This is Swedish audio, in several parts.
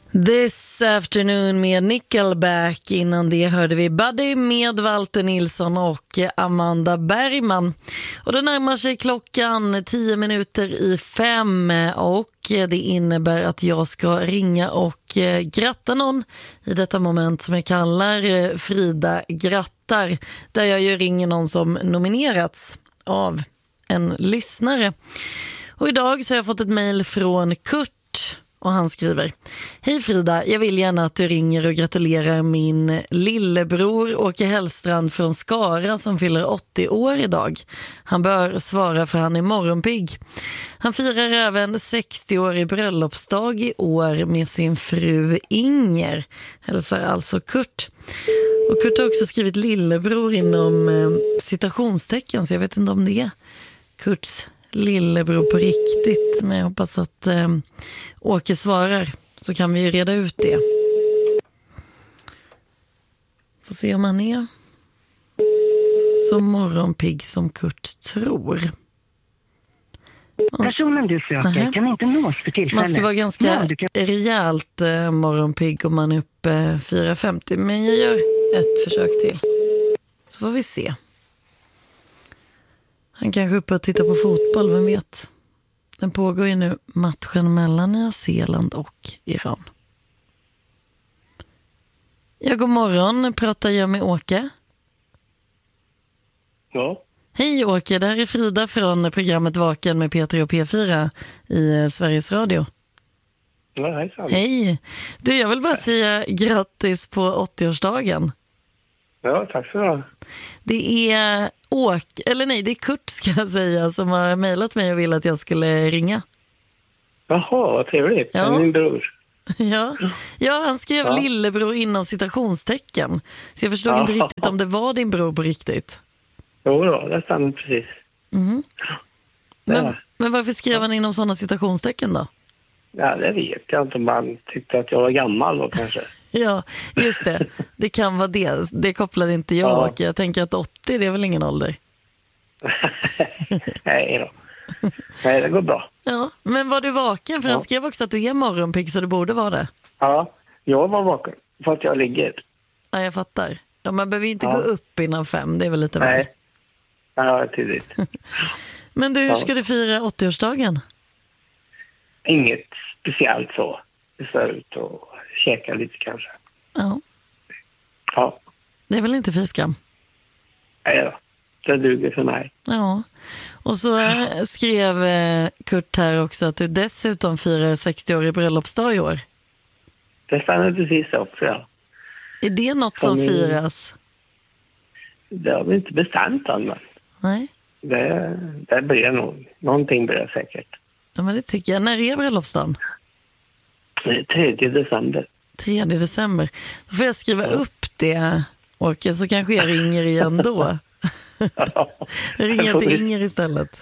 This Afternoon med Nickelback. Innan det hörde vi Buddy med Walter Nilsson och Amanda Bergman. Och det närmar sig klockan 5:10 och det innebär att jag ska ringa och gratta någon i detta moment som jag kallar Frida grattar. Där jag ju ringer någon som nominerats av en lyssnare. Och idag så har jag fått ett mejl från Kurt. Och han skriver: Hej Frida, jag vill gärna att du ringer och gratulerar min lillebror Åke Hellstrand från Skara som fyller 80 år idag. Han bör svara för han är morgonpigg. Han firar även 60 år i bröllopsdag i år med sin fru Inger. Hälsar alltså Kurt. Och Kurt har också skrivit lillebror inom citationstecken, så jag vet inte om det är Kurts lillebror på riktigt, men jag hoppas att Åke svarar, så kan vi ju reda ut det. Får se om han är så morgonpigg som Kurt tror. Personen du söker kan inte nås för tillfället. Man ska vara ganska rejält morgonpigg om man är uppe 4:50, men jag gör ett försök till. Så får vi se. Han kanske är uppe och tittar på fotboll, vem vet. Den pågår ju nu, matchen mellan Nya Zeeland och Iran. Ja, god morgon. Pratar jag med Åke? Ja. Hej Åke, det här är Frida från programmet Vaken med Peter och P4 i Sveriges Radio. Ja, hejsan. Hej. Du, jag vill bara säga grattis på 80-årsdagen. Ja, tack så mycket. Det är det är Kurt ska jag säga, som har mejlat mig och vill att jag skulle ringa. Jaha, vad trevligt. Ja. Det är min bror. Ja, han skrev lillebror inom citationstecken. Så jag förstod inte riktigt om det var din bror på riktigt. Jo då, det stämmer precis. Mm. Men varför skrev han inom sådana citationstecken då? Ja, det vet jag inte, om man tyckte att jag var gammal då kanske. Ja, just det. Det kan vara det. Det kopplar inte jag. Jag tänker att 80, det är väl ingen ålder. Nej då. Nej, det går bra. Ja, men var du vaken? För han skrev också att du är morgonpigg, så du borde vara det. Ja, jag var vaken för att jag ligger. Ja, jag fattar. Ja, man behöver ju inte gå upp innan 5, det är väl lite väl. Nej, ja, tidigt. Men du, hur ska du fira 80-årsdagen? Inget speciellt så. Vi ska ut och käka lite kanske. Ja. Ja. Det är väl inte fiskam? Nej då. Det duger för mig. Ja. Och så skrev Kurt här också att du dessutom firar 60 år i bröllopsdag i år. Det stannar precis också, ja. Är det något som firas? Det har vi inte bestämt än, men nej. Det blir nog. Någonting blir det säkert. Ja, men det tycker jag. När är bröllopsdagen? 3 december. 3 december. Då får jag skriva upp det, Åke, så kanske jag ringer igen då. Jag ringer till Inger istället.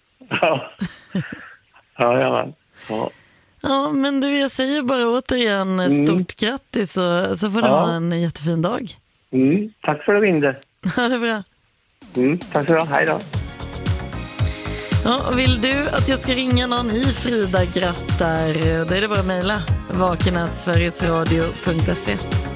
Ja. Ja, men du, jag säger bara återigen stort grattis, så får du ha en jättefin dag. Tack för det, Vinde. Ja, det är bra. Tack så bra, hej då. Ja, vill du att jag ska ringa någon i Frida grattar, då är det bara att mejla vaken@sverigesradio.se.